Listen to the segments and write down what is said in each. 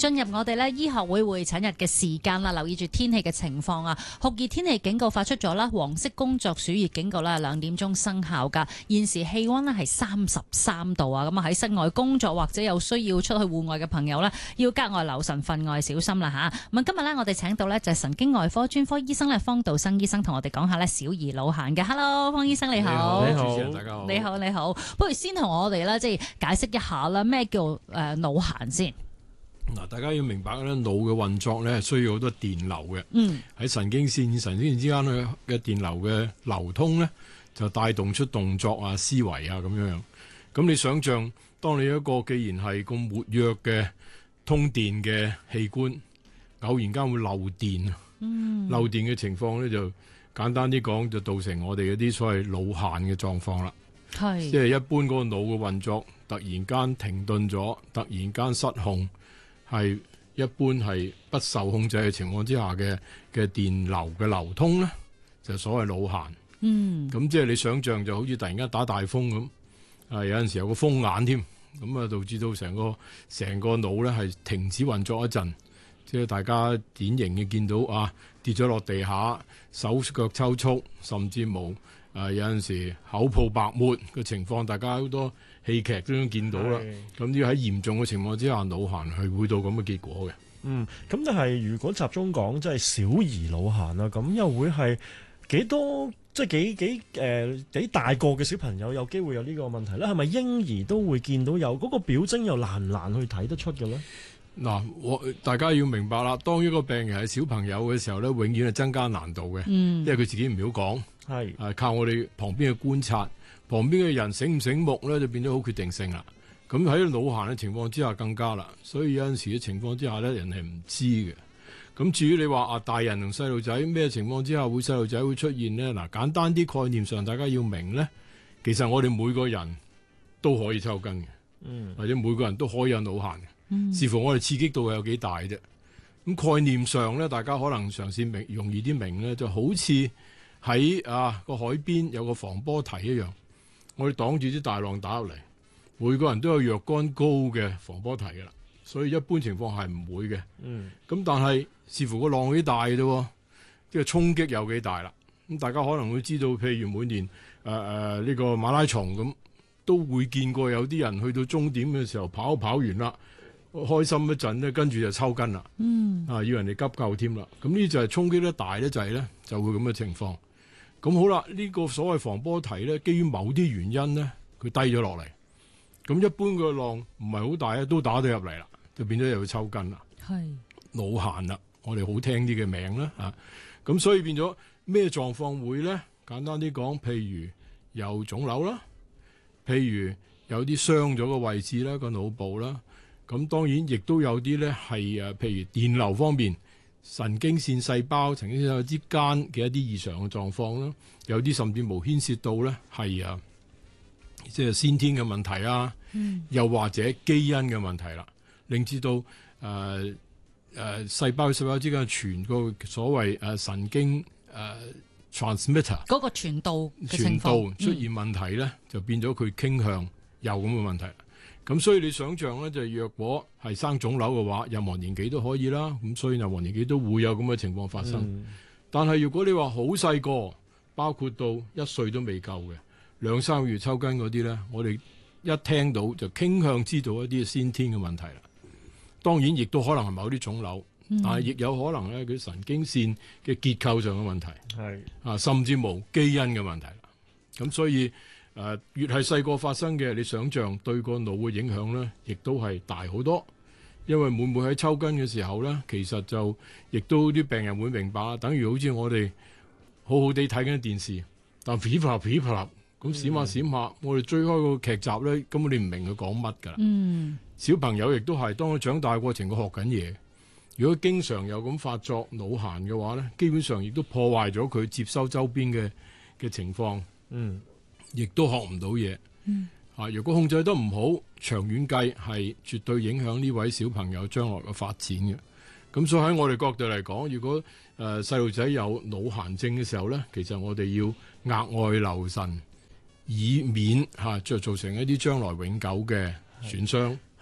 進入我哋咧醫學會會診日嘅時間啦，留意住天氣嘅情況啊，酷熱天氣警告發出咗啦，黃色工作暑熱警告啦，2點鐘生效噶。現時氣溫咧係33度啊，咁啊喺室外工作或者有需要出去戶外嘅朋友咧，要格外留神，分外小心啦吓。咁今日咧我哋請到咧就係神經外科專科醫生咧方道生醫生同我哋講下咧小兒腦癇嘅。Hello， 方醫生你好。 你好，主持人大家好。 你好，不如先同我哋咧即係解釋一下啦，咩叫腦癇先？ 嗱，大家要明白咧，腦嘅運作咧係需要好多電流嘅。喺神經線之間嘅電流嘅流通咧，就帶動出動作啊、思維啊咁樣。咁你想象，當你一個既然係咁活躍嘅通電嘅器官，偶然間會漏電，漏電嘅情況咧就簡單啲講，就造成我哋嗰啲所謂腦癇嘅狀況啦。係，即係一般嗰個腦嘅運作突然間停頓咗，突然間失控，係一般係不受控制嘅情況之下嘅電流嘅流通咧，就所謂腦癇。咁即係你想象就好似突然間打大風咁，有陣時有個風眼添，咁啊導致到成個腦咧係停止運作一陣，即係大家典型嘅見到啊跌咗落地下，手腳抽搐，甚至冇有陣時口吐白沫嘅情況，大家好多戲劇都見到啦。咁呢喺嚴重嘅情況之下，腦癇係會到咁嘅結果嘅。 咁但係如果集中講即係小兒腦癇啦，咁又會係幾多？即係幾大個嘅小朋友有機會有呢個問題咧？係咪嬰兒都會見到有嗰個表徵，又難唔難去睇得出嘅咧？ 嗱，大家要明白啦，當一個病人係小朋友嘅時候咧，永遠係增加難度嘅，因為佢自己唔曉講，係靠我哋旁邊嘅觀察，旁邊嘅人醒唔醒目咧，就變咗好決定性啦。咁喺腦癇嘅情況之下更加啦，所以有陣時嘅情況之下咧，人係唔知嘅。咁至於你話大人同細路仔咩情況之下會細路仔會出現呢？嗱，簡單啲概念上大家要明呢，其實我哋每個人都可以抽筋嘅，或者每個人都可以有腦癇嘅，視乎我哋刺激度有幾大啫。咁概念上呢，大家可能嘗試容易啲明呢，就好似喺個海邊有個防波堤一樣，我哋擋住啲大浪打入嚟，每個人都有若干高嘅防波堤噶啦。所以一般情況係唔會嘅，咁但係視乎個浪幾大啫，即係衝擊有幾大啦。咁大家可能會知道，譬如每年呢個馬拉松咁，都會見過有啲人去到終點嘅時候跑完啦，開心一陣咧，跟住就抽筋啦，要人哋急救添啦。咁呢就係衝擊得大咧，就係咧就會咁嘅情況。咁好啦，呢個所謂防波堤咧，基於某啲原因咧，佢低咗落嚟。咁一般個浪唔係好大咧，都打到入嚟啦，就變咗又要抽筋啦，腦癇啦，我哋好聽啲嘅名啦，咁所以變咗咩狀況會咧？簡單啲講，譬如有腫瘤啦，譬如有啲傷咗個位置啦，個腦部啦，咁當然亦都有啲咧係譬如電流方面，神經線細胞、神經線細胞之間嘅一啲異常嘅狀況啦，有啲甚至無牽涉到咧係即係先天嘅問題啊，又或者基因嘅問題啦，令至到細胞與細胞之間傳個所謂神經transmitter 嗰個傳導嘅情況， 傳導出現問題咧，就變咗佢傾向有咁嘅問題。咁所以你想象咧，就若果係生腫瘤嘅話，任何年紀都可以啦。咁所以任何年紀都會有咁嘅情況發生。但係如果你話好細個，包括到1歲都未夠嘅2、3個月抽筋嗰啲咧，我哋一聽到就傾向知道一啲先天嘅問題啦。當然亦都可能係某啲腫瘤，但係亦有可能咧佢神經線嘅結構上嘅問題，甚至無基因嘅問題啦。咁所以越係細個發生嘅，你想象對個腦嘅影響咧，亦都係大好多。因為每喺抽筋嘅時候咧，其實就亦都啲病人會明白，等於好似我哋好好地睇緊電視，但噼啪噼啪咁閃下閃下，我哋追開個劇集咧，根本你唔明佢講乜㗎啦。小朋友亦都係，當佢長大過程，佢學緊嘢。如果經常有咁發作腦癇嘅話咧，基本上亦都破壞咗佢接收周邊嘅情況，亦都學唔到嘢。如果控制得唔好，長遠計係絕對影響呢位小朋友將來嘅發展嘅。咁所以喺我哋角度嚟講，如果細路仔有腦癇症嘅時候咧，其實我哋要額外留神，以免造成一啲將來永久嘅損傷。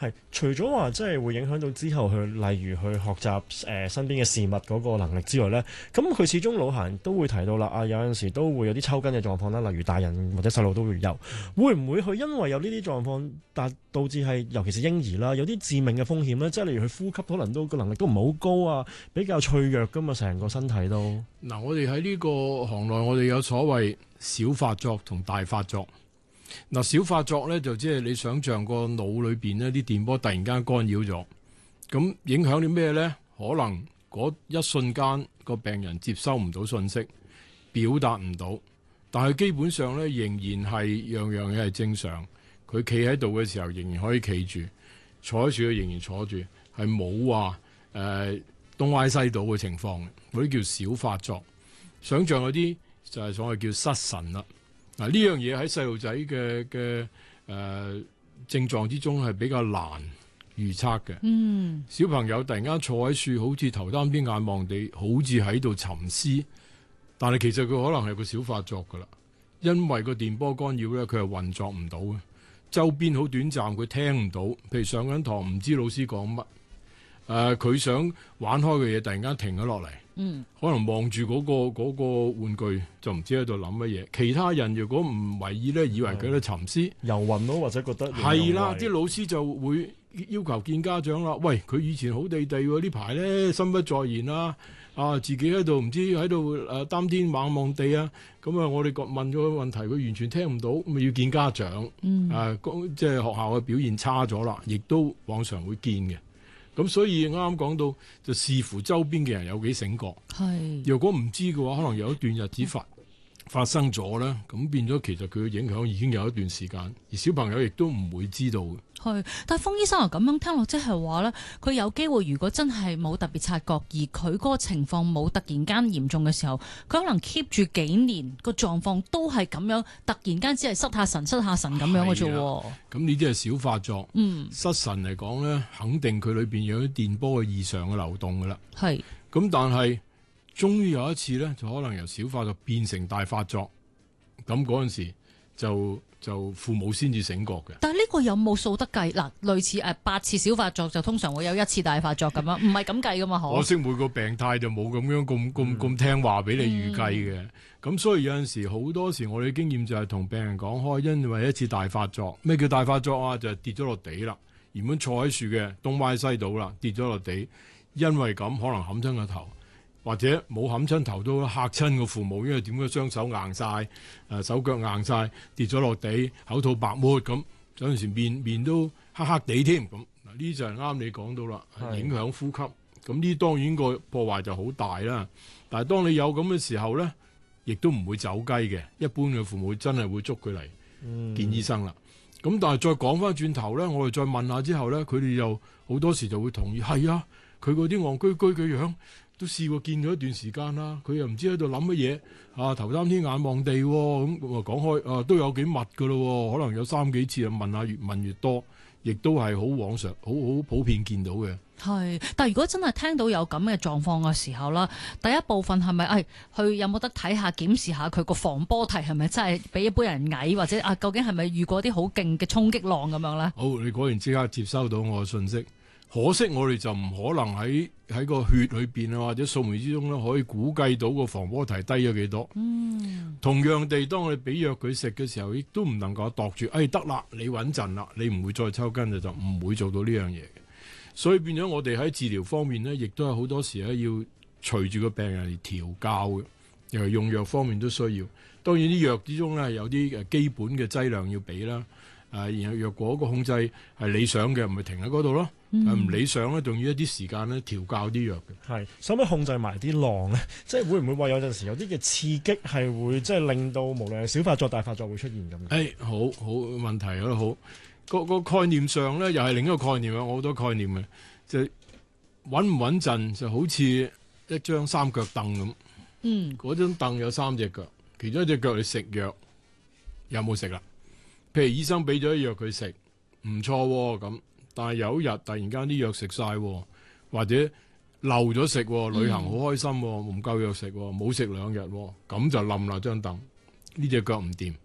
係除咗話即係會影響到之後去，例如去學習身邊嘅事物嗰個能力之外咧，咁佢始終腦閒都會提到啦。啊，有陣時都會有啲抽筋嘅狀況啦，例如大人或者細路都會有。會唔會佢因為有呢啲狀況，但導致係尤其是嬰兒啦，有啲致命嘅風險咧？即係例如佢呼吸可能都個能力都唔係好高啊，比較脆弱噶嘛，成個身體都。 嗱，我哋喺呢個行內，我哋有所謂小發作同大發作。嗱，小發作咧就即係你想象個腦裏邊呢啲電波突然間干擾咗，咁影響啲咩咧？可能嗰一瞬間個病人接收唔到信息，表達唔到，但係基本上咧仍然係樣樣嘢係正常。佢企喺度嘅時候仍然可以企住，坐喺處仍然坐住，係冇話東歪西倒嘅情況嘅，嗰啲叫小發作。想象嗰啲就係所謂叫失神啦。嗱，呢樣嘢喺細路仔嘅症狀之中係比較難預測嘅。小朋友突然間坐喺樹，好似頭擔天眼望地，好似喺度沉思，但係其實佢可能係個小發作噶啦，因為個電波干擾咧，佢係運作唔到嘅，周邊好短暫，佢聽唔到。譬如上緊堂唔知老師講乜，佢想玩開嘅嘢突然間停咗落嚟。可能望住嗰個玩具就唔知喺度諗乜嘢。其他人如果唔為意咧，以為佢喺度沉思遊魂咯，或者覺得係啦。啲老師就會要求見家長啦。喂，佢以前好地地喎，呢排咧心不在焉啦。自己喺度唔知喺度擔天望望地啊。咁啊，我哋問咗個問題，佢完全聽唔到，咁要見家長。即係學校嘅表現差咗啦，亦都往常會見嘅。咁所以啱啱講到，就視乎周邊嘅人有幾醒覺。如果唔知嘅話，可能有一段日子發生咗咧，咁變咗其實佢嘅影響已經有一段時間，而小朋友亦都唔會知道嘅。 但係封醫生又咁樣聽落，即係話咧，佢有機會如果真係冇特別察覺，而佢嗰個情況冇突然間嚴重嘅時候，佢可能 keep 住幾年個狀況都係咁樣，突然間只係失下神咁樣嘅啫。 咁呢啲係小發作。失神嚟講咧，肯定佢裏邊有啲電波嘅異常嘅流動噶啦。咁但係終於有一次咧，就可能由小發作變成大發作，咁嗰陣時就父母先至醒覺嘅。但係呢個有冇數得計？嗱，類似8次小發作就通常會有1次大發作咁樣，唔係咁計噶嘛？ 可惜每個病態就冇咁樣咁聽話俾你預計嘅。咁所以有陣時好多時我哋經驗就係同病人講開，因為一次大發作。咩叫大發作啊？就係跌咗落地啦。原本坐喺樹嘅東歪西倒啦，跌咗落地，因為咁可能冚親個頭。或者冇冚親頭都嚇親個父母，因為點解雙手硬晒，手腳硬晒，跌咗落地，口吐白沫咁，有陣時面都黑黑地添咁。嗱，呢就係啱你講到啦，影響呼吸。咁呢當然個破壞就好大啦。但係當你有咁嘅時候咧，亦都唔會走雞嘅。一般嘅父母真係會捉佢嚟見醫生啦。咁但係再講翻轉頭咧，我哋再問下之後咧，佢哋又好多時就會同意，係啊，佢嗰啲戇居居嘅樣。都試過見咗一段時間啦，佢又唔知喺度諗乜嘢，頭擔天眼望地喎，咁講開都有幾密噶咯，可能有3、4次啊，問下越問越多，亦都係好往常、好普遍見到嘅。 但係如果真係聽到有咁嘅狀況嘅時候啦，第一部分係咪佢有冇得睇下檢視下佢個防波堤係咪真係比一般人矮，或者究竟係咪遇過啲好勁嘅衝擊浪咁樣咧？ 好，你果然即刻接收到我嘅信息。可惜我哋就唔可能喺個血裏邊啊，或者數據之中咧，可以估計到個防波堤低咗幾多。同樣地，當我哋俾藥佢食嘅時候，亦都唔能夠度住，得啦，你穩陣啦，你唔會再抽筋就唔會做到呢樣嘢嘅。所以變咗我哋喺治療方面呢，亦都係好多時咧要隨住個病人嚟調教嘅，尤其用藥方面都需要。當然啲藥之中咧有啲基本嘅劑量要俾啦。然後若果個控制係理想嘅，唔係停喺嗰度咯。唔理想咧，仲要一啲時間咧調教啲藥嘅。係，使唔使控制埋啲浪咧？即係會唔會話有陣時有啲嘅刺激係會即係令到無論係小發作、大發作會出現咁？好問題好。個概念上咧，又係另一個概念啊！我好多概念嘅，就係穩唔穩陣就好似一張3腳凳咁。嗰張凳有3隻腳，其中一隻腳你食藥有冇食啦？譬如醫生俾咗啲藥佢食，唔錯咁，但係有一日突然間啲藥食晒，或者漏咗食，旅行好開心，唔夠藥食，冇食2日，咁就冧啦張凳，呢隻腳唔掂。